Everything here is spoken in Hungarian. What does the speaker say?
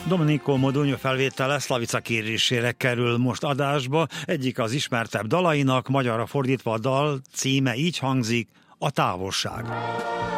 Domenico Modugno felvétele Slavica kérésére kerül most adásba. Egyik az ismertebb dalainak, magyarra fordítva a dal címe így hangzik: A távolság.